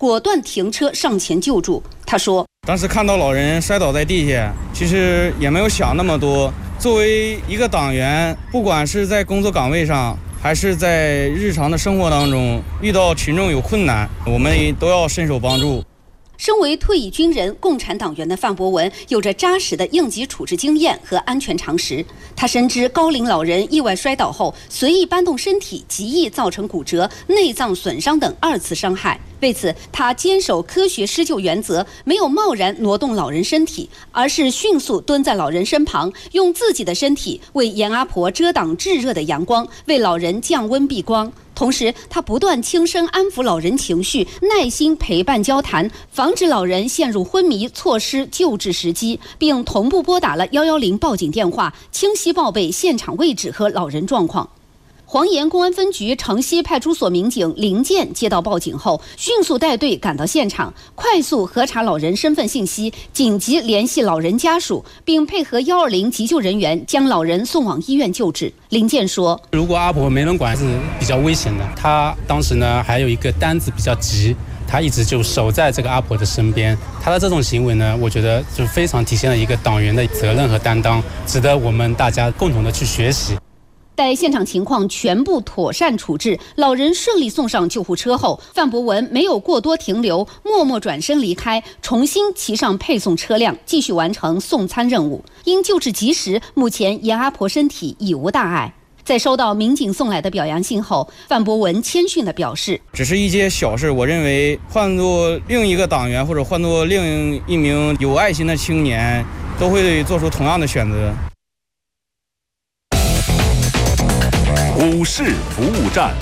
果断停车上前救助。他说：“ 当时看到老人摔倒在地下，其实也没有想那么多。作为一个党员，不管是在工作岗位上，还是在日常的生活当中，遇到群众有困难，我们都要伸手帮助。” 身为退役军人、共产党员的范博文有着扎实的应急处置经验和安全常识。他深知高龄老人意外摔倒后随意搬动身体，极易造成骨折、内脏损伤等2次伤害。为此，他坚守科学施救原则，没有贸然挪动老人身体，而是迅速蹲在老人身旁，用自己的身体为严阿婆遮挡炙热的阳光，为老人降温避光。同时，他不断轻声安抚老人情绪，耐心陪伴交谈，防止老人陷入昏迷，错失救治时机，并同步拨打了110报警电话，清晰报备现场位置和老人状况。黄岩公安分局城西派出所民警林建接到报警后，迅速带队赶到现场，快速核查老人身份信息，紧急联系老人家属，并配合120急救人员将老人送往医院救治。林建说：“ 如果阿婆没人管是比较危险的，他当时呢还有一个单子比较急。”他一直就守在这个阿婆的身边，他的这种行为呢，我觉得就非常体现了一个党员的责任和担当，值得我们大家共同的去学习。 待现场情况全部妥善处置，老人顺利送上救护车后，范博文没有过多停留，默默转身离开，重新骑上配送车辆，继续完成送餐任务。因救治及时，目前严阿婆身体已无大碍。在收到民警送来的表扬信后，范博文谦逊地表示：“ 只是一件小事，我认为换作另一个党员或者换作另一名有爱心的青年，都会做出同样的选择。” 股市服务站。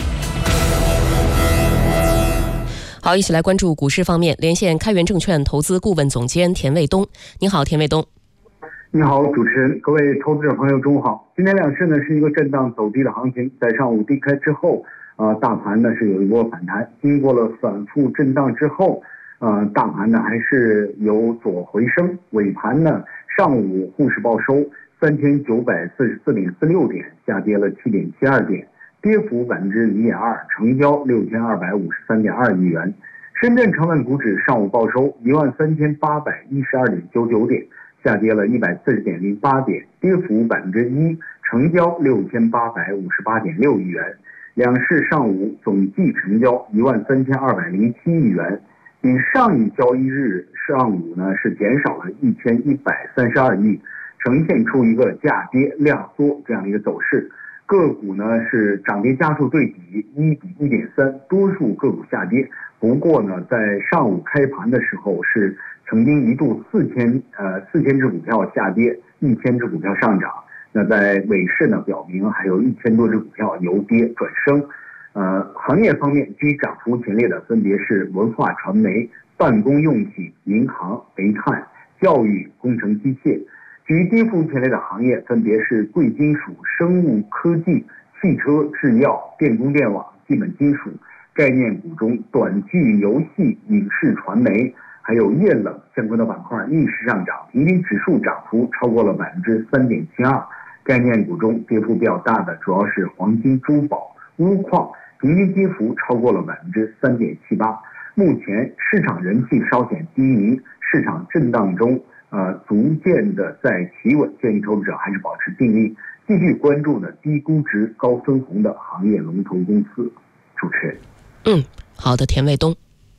好，一起来关注股市方面，连线开源证券投资顾问总监田卫东。你好，田卫东。 你好，主持人，各位投资者朋友，中午好。今天两市呢是一个震荡走低的行情，在上午低开之后，大盘呢是有一波反弹，经过了反复震荡之后，大盘呢还是有所回升。尾盘呢，上午沪市报收3944.46点，下跌了7.72点，跌幅0.2%，成交6253.2亿元。深圳成分股指上午报收13812.99点，下跌了140.08点，跌幅1%，成交6858.6亿元。两市上午总计成交13207亿元，比上一交易日上午呢是减少了1132亿，呈现出一个价跌量缩这样一个走势。个股呢是涨跌家数对比1:1.3，多数个股下跌。不过呢，在上午开盘的时候是曾经一度4000只股票下跌，1000只股票上涨。那在尾市呢，表明还有1000多只股票由跌转升。行业方面居涨幅前列的分别是文化传媒、办公用品、银行、煤炭、教育、工程机械。居跌幅前列的行业分别是贵金属、生物科技、汽车、制药、电工电网、基本金属。概念股中，短剧、游戏、影视传媒还有液冷相关的板块逆势上涨，平均指数涨幅超过了3.72%。概念股中跌幅比较大的主要是黄金、珠宝、钨矿，平均跌幅超过了3.78%。目前市场人气稍显低迷，市场震荡中，逐渐的在企稳，建议投资者还是保持定力，继续关注的低估值、高分红的行业龙头公司。主持人。 好的，田卫东。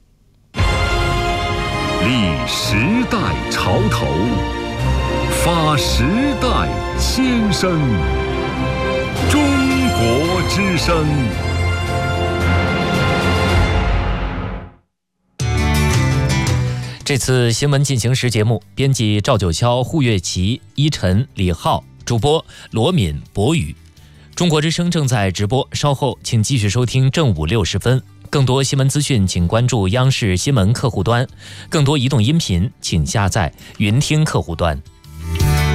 立时代潮头，发时代先声，中国之声。 这次新闻进行时节目，编辑赵九霄、胡月琪、依晨、李浩，主播罗敏、博宇。中国之声正在直播，稍后请继续收听正午60分。更多新闻资讯，请关注央视新闻客户端；更多移动音频，请下载云听客户端。